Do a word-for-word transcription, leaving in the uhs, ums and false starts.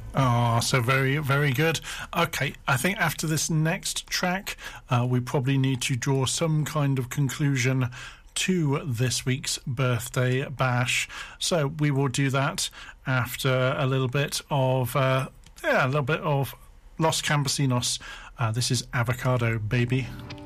Oh, so very, very good. Okay, I think after this next track, uh, we probably need to draw some kind of conclusion to this week's birthday bash. So we will do that after a little bit of, uh, yeah, a little bit of Los Campesinos. Uh, this is Avocado Baby.